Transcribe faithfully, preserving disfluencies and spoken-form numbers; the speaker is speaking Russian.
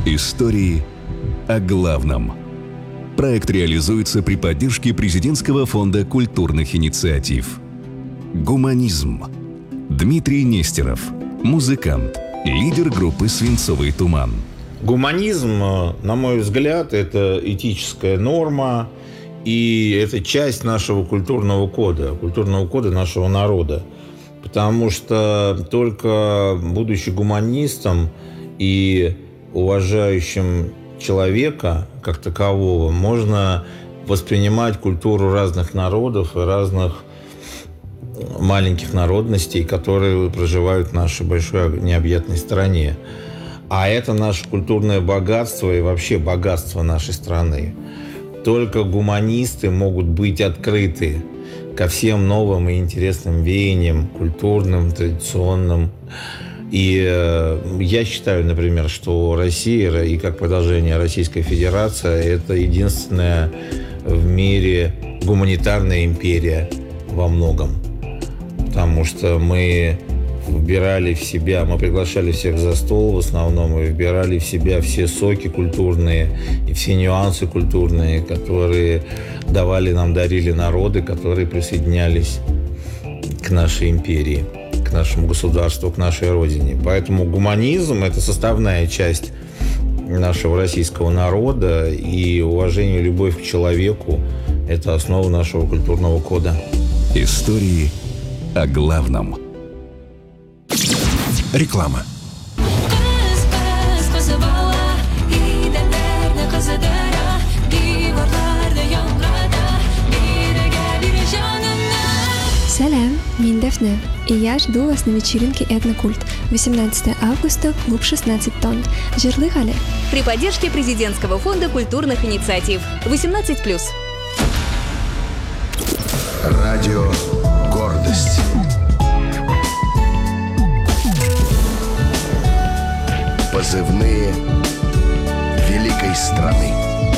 Истории о главном. Проект реализуется при поддержке Президентского фонда культурных инициатив. Гуманизм. Дмитрий Нестеров, музыкант, лидер группы «Свинцовый туман». Гуманизм, на мой взгляд, это этическая норма, и это часть нашего культурного кода, культурного кода нашего народа. Потому что только будучи гуманистом и уважающим человека как такового, можно воспринимать культуру разных народов и разных маленьких народностей, которые проживают в нашей большой необъятной стране. А это наше культурное богатство и вообще богатство нашей страны. Только гуманисты могут быть открыты ко всем новым и интересным веяниям, культурным, традиционным. И э, я считаю, например, что Россия и как продолжение Российской Федерации – это единственная в мире гуманитарная империя во многом. Потому что мы вбирали в себя, мы приглашали всех за стол в основном, и вбирали в себя все соки культурные и все нюансы культурные, которые давали нам, дарили народы, которые присоединялись к нашей империи, к нашему государству, к нашей родине. Поэтому гуманизм – это составная часть нашего российского народа, и уважение и любовь к человеку – это основа нашего культурного кода. Истории о главном. Реклама. Салям, мен Дафна, и я жду вас на вечеринке «Этнокульт». восемнадцатого августа, клуб шестнадцать тонн. Жирлы Галя. При поддержке Президентского фонда культурных инициатив. восемнадцать плюс. Радио «Гордость». Позывные великой страны.